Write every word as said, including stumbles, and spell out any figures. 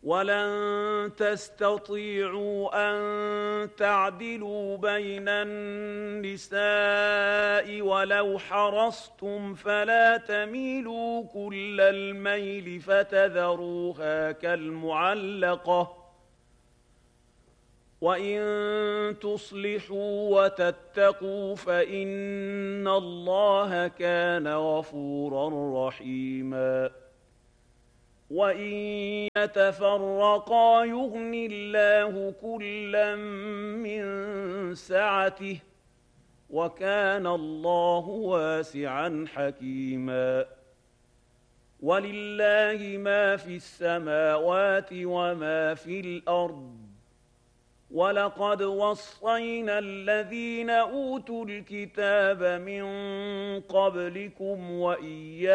ولن تستطيعوا أن تعدلوا بين النساء ولو حرصتم فلا تميلوا كل الميل فتذروها كالمعلقة وإن تصلحوا وتتقوا فإن الله كان غفورا رحيما وإن يتفرقا يغن الله كلا من سعته وكان الله واسعا حكيما ولله ما في السماوات وما في الأرض ولقد وصينا الذين أوتوا الكتاب من قبلكم وإياكم